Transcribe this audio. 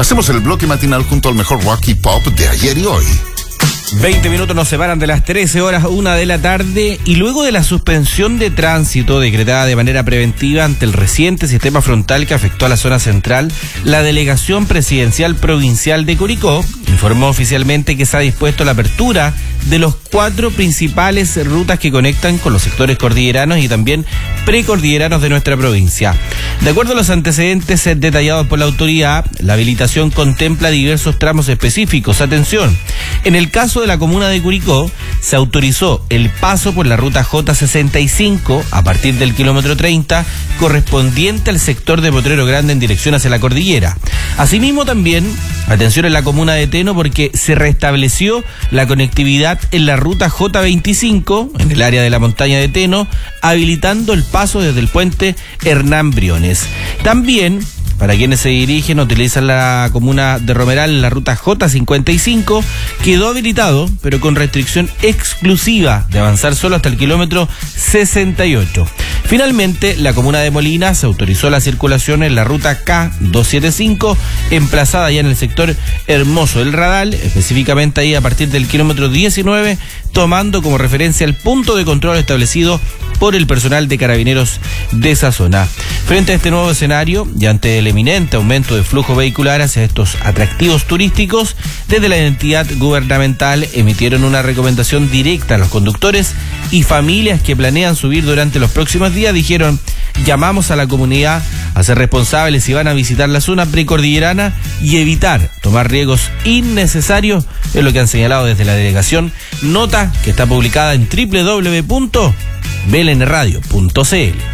Hacemos el bloque matinal junto al mejor rock y pop de ayer y hoy. 20 minutos nos separan de las 13 horas, 1 de la tarde, y luego de la suspensión de tránsito decretada de manera preventiva ante el reciente sistema frontal que afectó a la zona central, la Delegación Presidencial Provincial de Curicó informó oficialmente que se ha dispuesto la apertura de los 4 principales rutas que conectan con los sectores cordilleranos y también precordilleranos de nuestra provincia. De acuerdo a los antecedentes detallados por la autoridad, la habilitación contempla diversos tramos específicos. Atención, en el caso de la comuna de Curicó, se autorizó el paso por la ruta J65 a partir del kilómetro 30, correspondiente al sector de Potrero Grande en dirección hacia la cordillera. Asimismo también, atención en la comuna de Teno, porque se restableció la conectividad en la ruta J25, en el área de la montaña de Teno, habilitando el paso desde el puente Hernán Briones. También, para quienes se dirigen o utilizan la comuna de Romeral, la ruta J55 quedó habilitado, pero con restricción exclusiva de avanzar solo hasta el kilómetro 68. Finalmente, la comuna de Molina se autorizó la circulación en la ruta K275, emplazada ya en el sector Hermoso del Radal, específicamente ahí a partir del kilómetro 19, tomando como referencia el punto de control establecido por el personal de carabineros de esa zona. Frente a este nuevo escenario y ante el eminente aumento de flujo vehicular hacia estos atractivos turísticos, desde la entidad gubernamental emitieron una recomendación directa a los conductores y familias que planean subir durante los próximos días. Dijeron: llamamos a la comunidad a ser responsables si van a visitar la zona precordillerana y evitar tomar riesgos innecesarios, es lo que han señalado desde la delegación, nota que está publicada en www.belnradio.cl.